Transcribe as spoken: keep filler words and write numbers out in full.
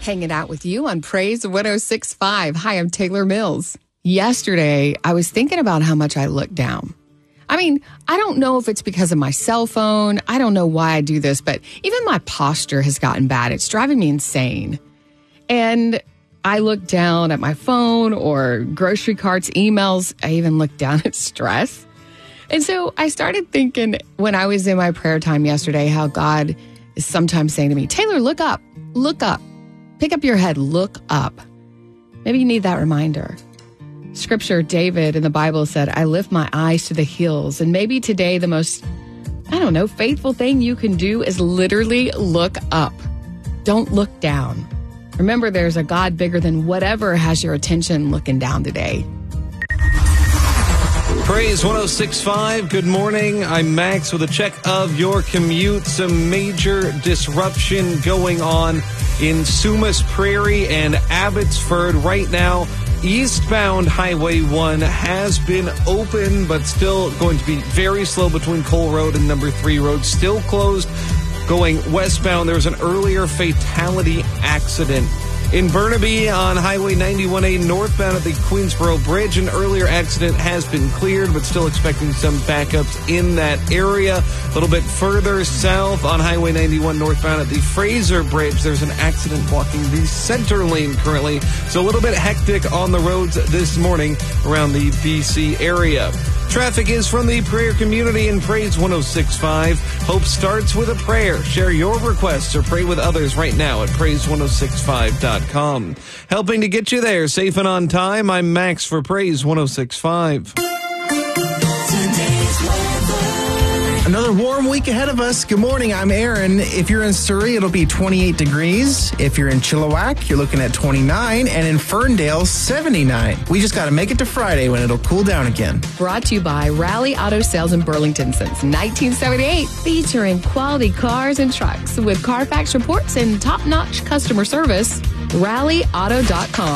Hanging out with you on Praise one oh six point five. Hi, I'm Taylor Mills. Yesterday, I was thinking about how much I look down. I mean, I don't know if it's because of my cell phone. I don't know why I do this, but even my posture has gotten bad. It's driving me insane. And I look down at my phone or grocery carts, emails. I even look down at stress. And so I started thinking when I was in my prayer time yesterday, how God is sometimes saying to me, Taylor, look up, look up. Pick up your head, look up. Maybe you need that reminder. Scripture, David in the Bible said, I lift my eyes to the hills. And maybe today the most, I don't know, faithful thing you can do is literally look up. Don't look down. Remember, there's a God bigger than whatever has your attention looking down today. Praise one oh six point five. Good morning. I'm Max with a check of your commute. Some major disruption going on in Sumas Prairie and Abbotsford right now. Eastbound Highway one has been open, but still going to be very slow between Cole Road and Number three Road. Still closed. Going westbound, there was an earlier fatality accident. In Burnaby on Highway ninety-one A northbound at the Queensboro Bridge, an earlier accident has been cleared, but still expecting some backups in that area. A little bit further south on Highway ninety-one northbound at the Fraser Bridge, there's an accident blocking the center lane currently. So a little bit hectic on the roads this morning around the B C area. Traffic is from the prayer community in Praise one oh six point five. Hope starts with a prayer. Share your requests or pray with others right now at praise one oh six point five dot com. Helping to get you there safe and on time, I'm Max for Praise one oh six point five. Another warm week ahead of us. Good morning, I'm Aaron. If you're in Surrey, it'll be twenty-eight degrees. If you're in Chilliwack, you're looking at twenty-nine. And in Ferndale, seventy-nine. We just got to make it to Friday when it'll cool down again. Brought to you by Rally Auto Sales in Burlington since nineteen seventy-eight. Featuring quality cars and trucks with Carfax reports and top-notch customer service. rally auto dot com.